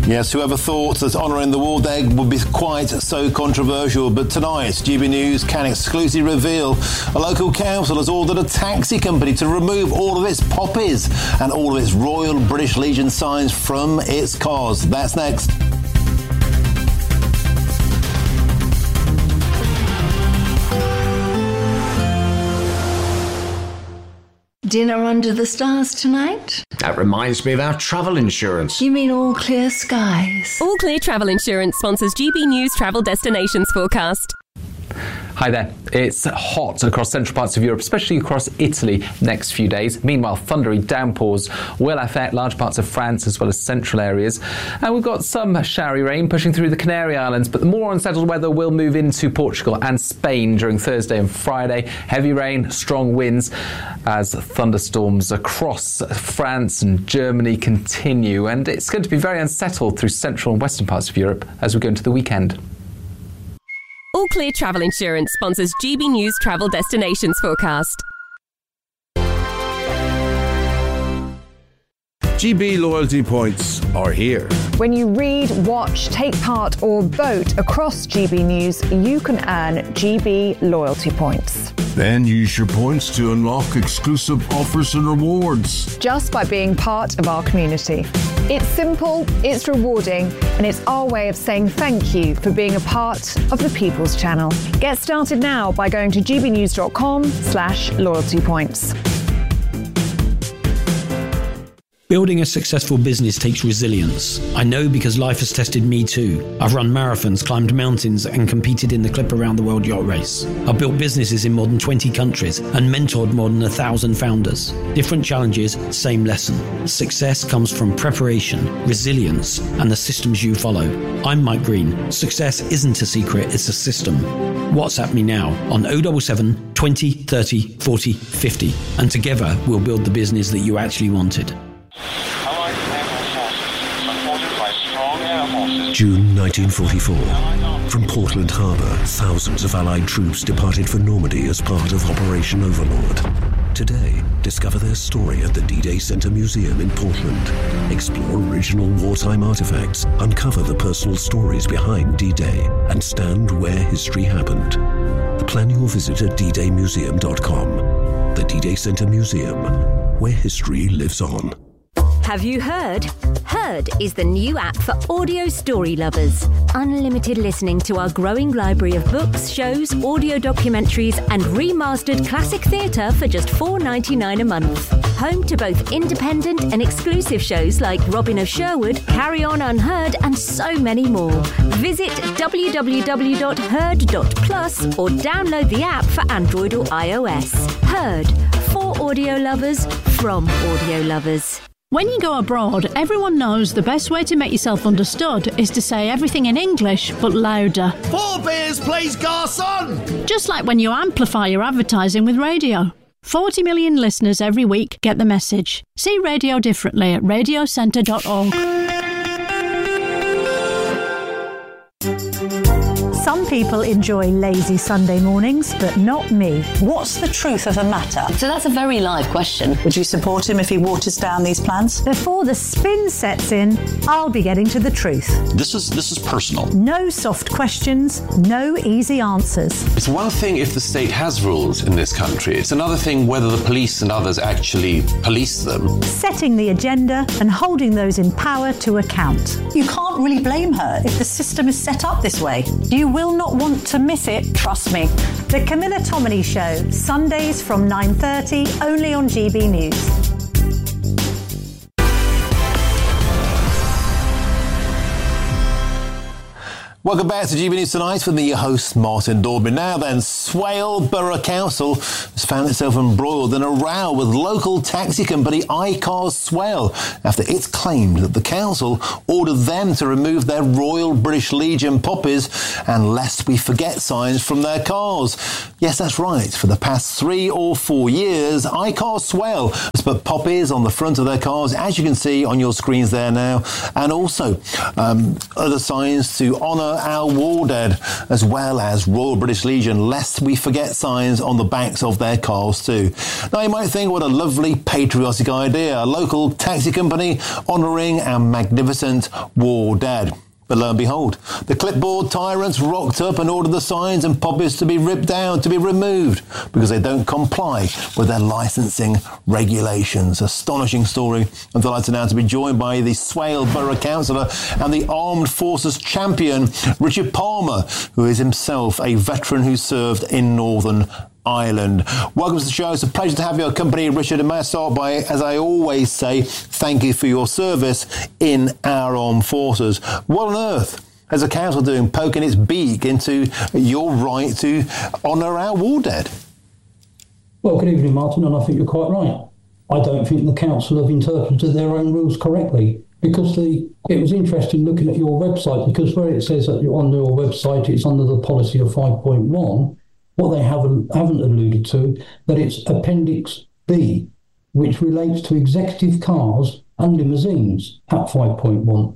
Yes, whoever thought that honouring the walled egg would be quite so controversial, but tonight GB News can exclusively reveal a local council has ordered a taxi company to remove all of its poppies and all of its Royal British Legion signs from its cars. That's next. Dinner under the stars tonight? That reminds me of our travel insurance. You mean All Clear Skies? All Clear Travel Insurance sponsors GB News travel destinations forecast. Hi there. It's hot across central parts of Europe, especially across Italy next few days. Meanwhile, thundery downpours will affect large parts of France as well as central areas. And we've got some showery rain pushing through the Canary Islands, but the more unsettled weather will move into Portugal and Spain during Thursday and Friday. Heavy rain, strong winds as thunderstorms across France and Germany continue. And it's going to be very unsettled through central and western parts of Europe as we go into the weekend. All Clear Travel Insurance sponsors GB News travel destinations forecast. GB loyalty points are here. When you read, watch, take part or vote across GB News, you can earn GB loyalty points. Then use your points to unlock exclusive offers and rewards. Just by being part of our community. It's simple, it's rewarding, and it's our way of saying thank you for being a part of the People's Channel. Get started now by going to gbnews.com/loyalty points. Building a successful business takes resilience. I know because life has tested me too. I've run marathons, climbed mountains, and competed in the Clip Around the World Yacht Race. I've built businesses in more than 20 countries and mentored more than 1,000 founders. Different challenges, same lesson. Success comes from preparation, resilience, and the systems you follow. I'm Mike Green. Success isn't a secret, it's a system. WhatsApp me now on 077 20 30 40 50, and together we'll build the business that you actually wanted. June 1944. From Portland Harbour, thousands of Allied troops departed for Normandy as part of Operation Overlord. Today, discover their story at the D-Day Center Museum in Portland. Explore original wartime artifacts, uncover the personal stories behind D-Day, and stand where history happened. Plan your visit at ddaymuseum.com. The D-Day Center Museum, where history lives on. Have you heard? Heard is the new app for audio story lovers. Unlimited listening to our growing library of books, shows, audio documentaries and remastered classic theatre for just $4.99 a month. Home to both independent and exclusive shows like Robin of Sherwood, Carry On Unheard and so many more. Visit www.heard.plus or download the app for Android or iOS. Heard. For audio lovers, from audio lovers. When you go abroad, everyone knows the best way to make yourself understood is to say everything in English, but louder. 4 beers, please, garçon! Just like when you amplify your advertising with radio. 40 million listeners every week get the message. See radio differently at radiocentre.org. Some people enjoy lazy Sunday mornings, but not me. What's the truth of the matter? So that's a very live question. Would you support him if he waters down these plans? Before the spin sets in, I'll be getting to the truth. This is personal. No soft questions, no easy answers. It's one thing if the state has rules in this country. It's another thing whether the police and others actually police them. Setting the agenda and holding those in power to account. You can't really blame her if the system is set up this way. You will not want to miss it, trust me. The Camilla Tominey Show, Sundays from 9:30, only on GB News. Welcome back to GB News Tonight with me, your host, Martin Daubry. Now then, Swale Borough Council has found itself embroiled in a row with local taxi company iCars Swale after it's claimed that the council ordered them to remove their Royal British Legion poppies and Lest We Forget signs from their cars. Yes, that's right. For the past 3 or 4 years, iCars Swale has put poppies on the front of their cars, as you can see on your screens there now, and also other signs to honour honour our war dead, as well as Royal British Legion, lest we forget signs on the backs of their cars too. Now you might think, what a lovely patriotic idea, a local taxi company honouring our magnificent war dead. But lo and behold, the clipboard tyrants rocked up and ordered the signs and poppies to be ripped down, to be removed, because they don't comply with their licensing regulations. Astonishing story. I'm delighted now to be joined by the Swale Borough Councillor and the Armed Forces champion, Richard Palmer, who is himself a veteran who served in Northern Ireland. Welcome to the show. It's a pleasure to have your company, Richard. And may I start by, as I always say, thank you for your service in our armed forces. What on earth is the council doing, poking its beak into your right to honour our war dead? Well, good evening, Martin, and I think you're quite right. I don't think the council have interpreted their own rules correctly, because it was interesting looking at your website, because where it says that on your website it's under the policy of 5.1, what they haven't alluded to, that it's Appendix B, which relates to executive cars and limousines at 5.1.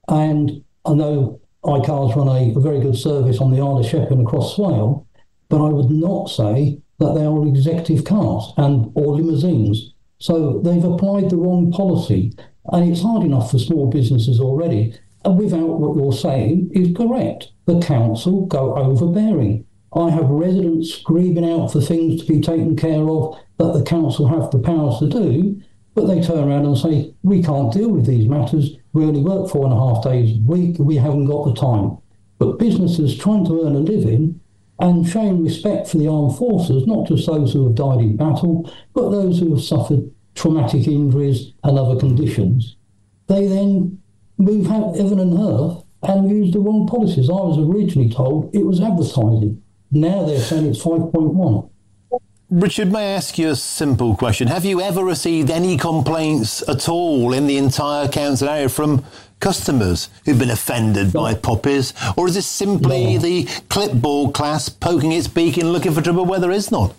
And I know iCars run a very good service on the Isle of Sheppey and across Swale, but I would not say that they are executive cars or limousines. So they've applied the wrong policy, and it's hard enough for small businesses already. And without what you're saying is correct. The council go overbearing. I have residents screaming out for things to be taken care of that the council have the powers to do, but they turn around and say, we can't deal with these matters. We only work 4.5 days a week. We haven't got the time. But businesses trying to earn a living and showing respect for the armed forces, not just those who have died in battle, but those who have suffered traumatic injuries and other conditions, they then move heaven and earth and use the wrong policies. I was originally told it was advertising. Now they're saying it's 5.1. Richard, may I ask you a simple question? Have you ever received any complaints at all in the entire council area from customers who've been offended by poppies? Or is this simply the clipboard class poking its beak and looking for trouble where there is none?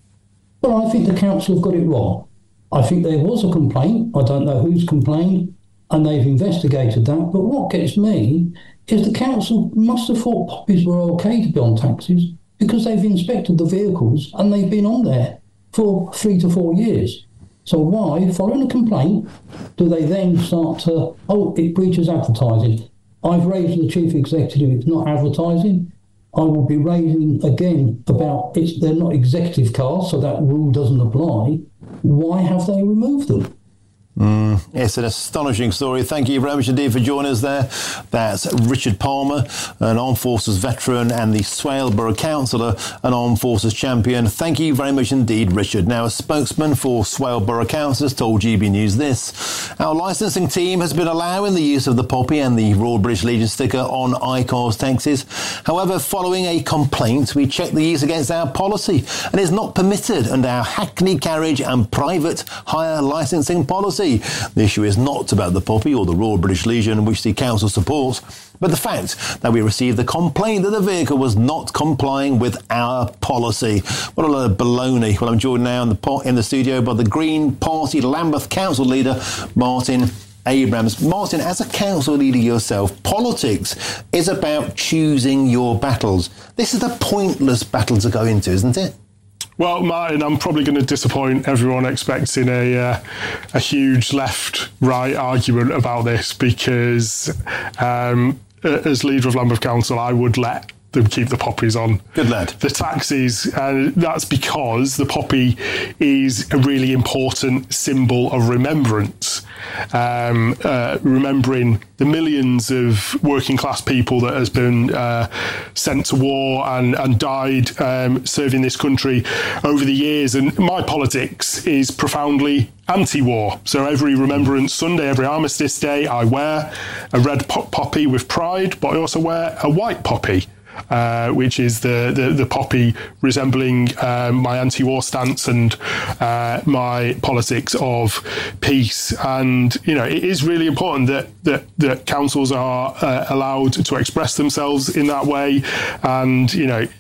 Well, I think the council have got it wrong. I think there was a complaint. I don't know who's complained, and they've investigated that. But what gets me is the council must have thought poppies were okay to be on taxis, because they've inspected the vehicles and they've been on there for 3 to 4 years. So why, following a complaint, do they then start to, it breaches advertising? I've raised the chief executive, it's not advertising. I will be raising again about they're not executive cars, so that rule doesn't apply. Why have they removed them? It's an astonishing story. Thank you very much indeed for joining us there. That's Richard Palmer, an Armed Forces veteran, and the Swale Borough Councillor, an Armed Forces champion. Thank you very much indeed, Richard. Now, a spokesman for Swale Borough Council has told GB News this. Our licensing team has been allowing the use of the poppy and the Royal British Legion sticker on iCars taxis. However, following a complaint, we checked the use against our policy, and is not permitted under our Hackney carriage and private hire licensing policy. The issue is not about the poppy or the Royal British Legion, which the council supports, but the fact that we received the complaint that the vehicle was not complying with our policy. What a load of baloney. Well, I'm joined now in the studio by the Green Party Lambeth Council leader, Martin Abrams. Martin, as a council leader yourself, politics is about choosing your battles. This is a pointless battle to go into, isn't it? Well, Martin, I'm probably going to disappoint everyone expecting a huge left-right argument about this, because as leader of Lambeth Council, I would let them keep the poppies on. Good lad. The taxis, and that's because the poppy is a really important symbol of remembrance. Remembering the millions of working class people that has been sent to war and died serving this country over the years. And my politics is profoundly anti-war. So every Remembrance Sunday, every Armistice Day, I wear a red poppy with pride, but I also wear a white poppy. Which is the poppy resembling my anti-war stance and my politics of peace. And, you know, it is really important that councils are allowed to express themselves in that way. And, you know,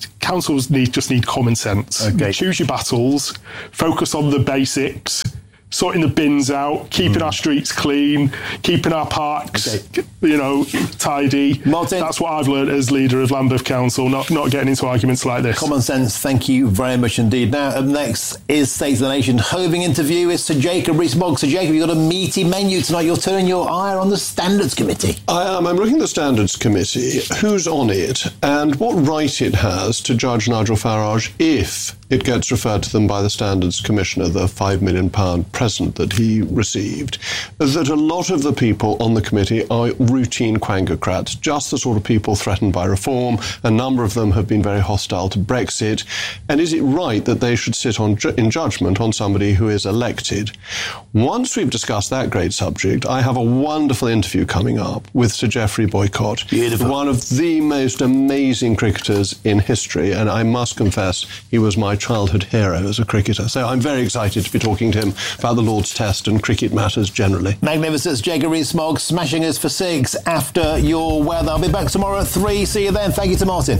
councils just need common sense. Okay. Choose your battles, focus on the basics, sorting the bins out, keeping our streets clean, keeping our parks, tidy. Martin, that's what I've learned as leader of Lambeth Council, not getting into arguments like this. Common sense. Thank you very much indeed. Now, up next is State of the Nation. Hoving interview is Sir Jacob Rees-Mogg. Sir Jacob, you've got a meaty menu tonight. You're turning your ire on the Standards Committee. I am. I'm looking at the Standards Committee, who's on it, and what right it has to judge Nigel Farage if it gets referred to them by the Standards Commissioner, the £5 million present that he received, that a lot of the people on the committee are routine quangocrats, just the sort of people threatened by reform. A number of them have been very hostile to Brexit. And is it right that they should sit in judgment on somebody who is elected? Once we've discussed that great subject, I have a wonderful interview coming up with Sir Geoffrey Boycott, one of the most amazing cricketers in history, and I must confess he was my childhood hero as a cricketer. So I'm very excited to be talking to him about the Lord's Test and cricket matters generally. Magnificent. Jacob Rees-Mogg smashing us for 6 after your weather. I'll be back tomorrow at 3. See you then. Thank you to Martin.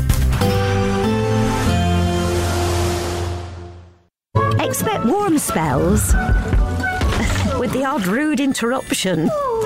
Expect warm spells with the odd rude interruption.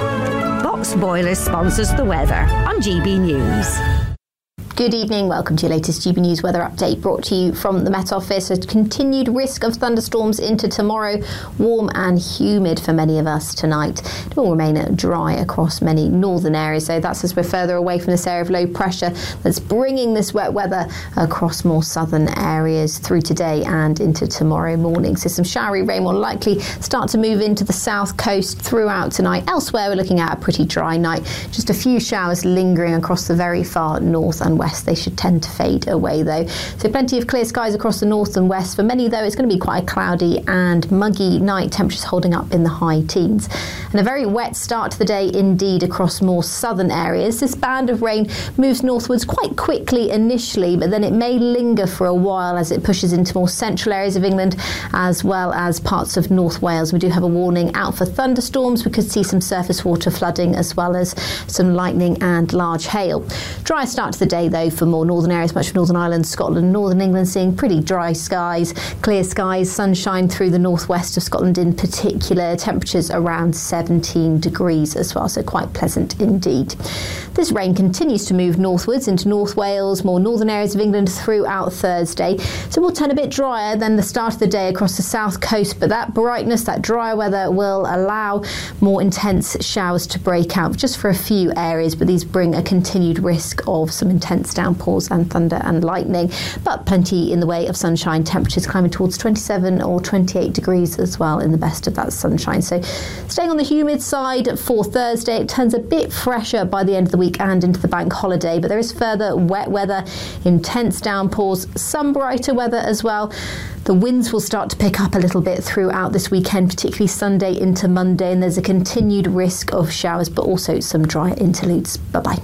Box Boilers sponsors the weather on GB News. Good evening, welcome to your latest GB News weather update brought to you from the Met Office. A continued risk of thunderstorms into tomorrow, warm and humid for many of us tonight. It will remain dry across many northern areas, so that's as we're further away from this area of low pressure that's bringing this wet weather across more southern areas through today and into tomorrow morning. So some showery rain will likely start to move into the south coast throughout tonight. Elsewhere, we're looking at a pretty dry night. Just a few showers lingering across the very far north and west. They should tend to fade away though. So plenty of clear skies across the north and west. For many though, it's going to be quite a cloudy and muggy night, temperatures holding up in the high teens. And a very wet start to the day indeed across more southern areas. This band of rain moves northwards quite quickly initially, but then it may linger for a while as it pushes into more central areas of England as well as parts of North Wales. We do have a warning out for thunderstorms. We could see some surface water flooding as well as some lightning and large hail. Dry start to the day though for more northern areas, much of Northern Ireland, Scotland, Northern England seeing pretty dry skies, clear skies, sunshine through the northwest of Scotland in particular, temperatures around 17 degrees as well, so quite pleasant indeed. This rain continues to move northwards into North Wales, more northern areas of England throughout Thursday, so we'll turn a bit drier than the start of the day across the south coast, but that brightness, that drier weather will allow more intense showers to break out just for a few areas, but these bring a continued risk of some intense downpours and thunder and lightning, but plenty in the way of sunshine, temperatures climbing towards 27 or 28 degrees as well in the best of that sunshine. So staying on the humid side for Thursday, it turns a bit fresher by the end of the week and into the bank holiday, but there is further wet weather, intense downpours, some brighter weather as well. The winds will start to pick up a little bit throughout this weekend, particularly Sunday into Monday, and there's a continued risk of showers, but also some dry interludes. Bye-bye.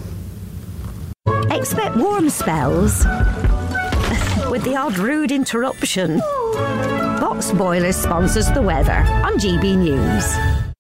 Expect warm spells with the odd rude interruption. Box Boilers sponsors the weather on GB News.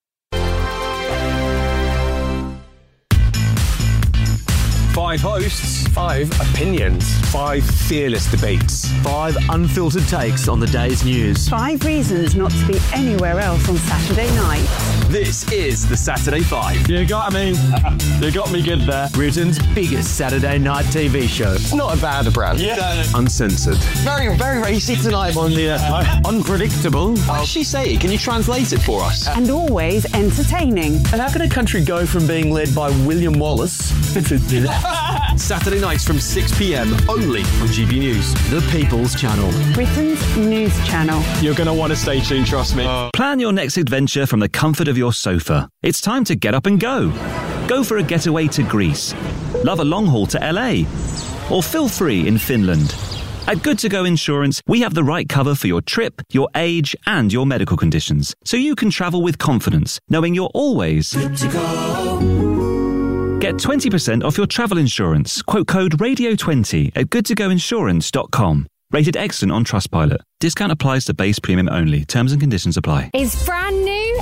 5 hosts, 5 opinions, 5 fearless debates, 5 unfiltered takes on the day's news, 5 reasons not to be anywhere else on Saturday night. This is the Saturday 5. You got me good there. Britain's biggest Saturday night TV show. It's not a bad brand. Yeah. Uncensored. Very, very racy tonight on the unpredictable. What did she say? Can you translate it for us? And always entertaining. And how can a country go from being led by William Wallace Saturday nights from 6 p.m. only on GB News, the People's Channel. Britain's news channel. You're going to want to stay tuned, trust me. Plan your next adventure from the comfort of your sofa. It's time to get up and go. Go for a getaway to Greece. Love a long haul to LA. Or feel free in Finland. At Good To Go Insurance, we have the right cover for your trip, your age, and your medical conditions, so you can travel with confidence, knowing you're always good to go. Get 20% off your travel insurance. Quote code RADIO20 at goodtogoinsurance.com. Rated excellent on Trustpilot. Discount applies to base premium only. Terms and conditions apply. Is brand new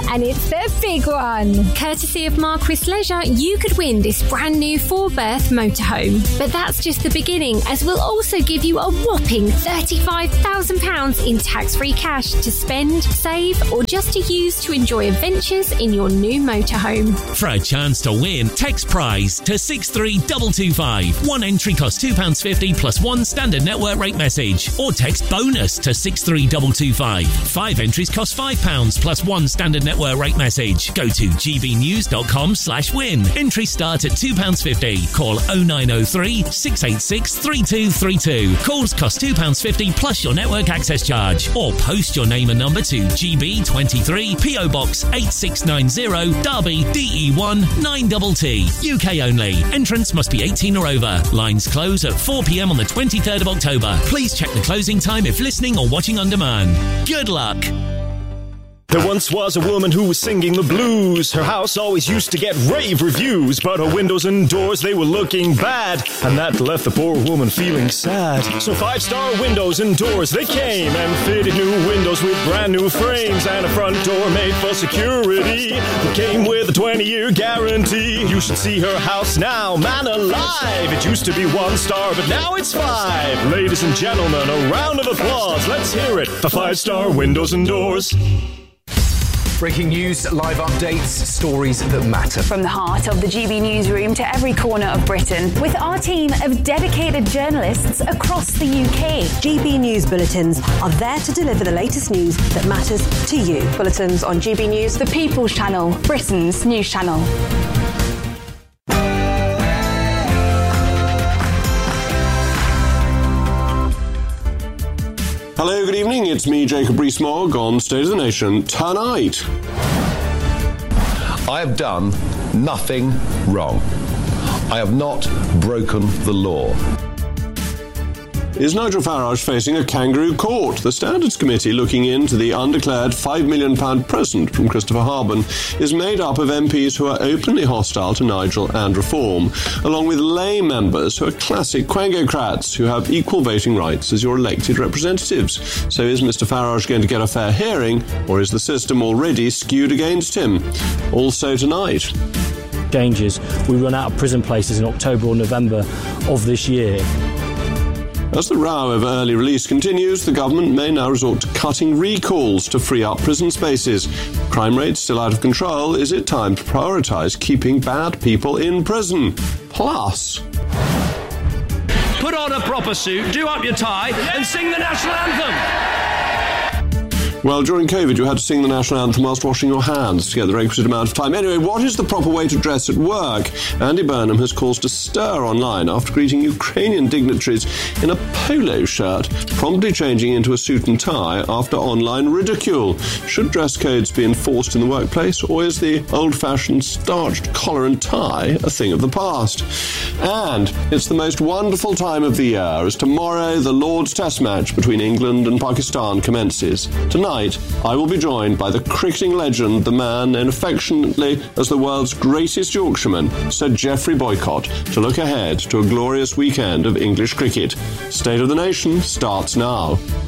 and it's the big one. Courtesy of Marquis Leisure, you could win this brand new 4-berth motorhome. But that's just the beginning, as we'll also give you a whopping £35,000 in tax-free cash to spend, save, or just to use to enjoy adventures in your new motorhome. For a chance to win, text prize to 63225. One entry costs £2.50 plus one standard network rate message. Or text bonus to 63225. 5 entries cost £5 plus one standard network rate message. Go to gbnews.com/win. Entries start at £2.50. Call 0903 686 3232. Calls cost £2.50 plus your network access charge. Or post your name and number to GB23 PO Box 8690 Derby DE1 9TT. UK only. Entrance must be 18 or over. Lines close at 4 p.m. on the 23rd of October. Please check the closing time if listening or watching on demand. Good luck. There once was a woman who was singing the blues. Her house always used to get rave reviews, but her windows and doors, they were looking bad, and that left the poor woman feeling sad. So 5-star windows and doors, they came and fitted new windows with brand new frames and a front door made for security. It came with a 20-year guarantee. You should see her house now, man alive. It used to be 1 star, but now it's 5. Ladies and gentlemen, a round of applause. Let's hear it for 5-star windows and doors. Breaking news, live updates, stories that matter. From the heart of the GB newsroom to every corner of Britain, with our team of dedicated journalists across the UK. GB News Bulletins are there to deliver the latest news that matters to you. Bulletins on GB News, the People's Channel, Britain's news channel. Hello, good evening. It's me, Jacob Rees-Mogg, on State of the Nation tonight. I have done nothing wrong. I have not broken the law. Is Nigel Farage facing a kangaroo court? The Standards Committee, looking into the undeclared £5 million present from Christopher Harbin, is made up of MPs who are openly hostile to Nigel and reform, along with lay members who are classic Quangocrats who have equal voting rights as your elected representatives. So is Mr Farage going to get a fair hearing, or is the system already skewed against him? Also tonight. Changes. We run out of prison places in October or November of this year. As the row over early release continues, the government may now resort to cutting recalls to free up prison spaces. Crime rates still out of control. Is it time to prioritise keeping bad people in prison? Plus, put on a proper suit, do up your tie, and sing the national anthem. well, during COVID, you had to sing the national anthem whilst washing your hands to get the requisite amount of time. Anyway, what is the proper way to dress at work? Andy Burnham has caused a stir online after greeting Ukrainian dignitaries in a polo shirt, promptly changing into a suit and tie after online ridicule. Should dress codes be enforced in the workplace, or is the old-fashioned starched collar and tie a thing of the past? And it's the most wonderful time of the year, as tomorrow the Lord's Test match between England and Pakistan commences. Tonight, I will be joined by the cricketing legend, the man known affectionately as the world's greatest Yorkshireman, Sir Geoffrey Boycott, to look ahead to a glorious weekend of English cricket. State of the Nation starts now.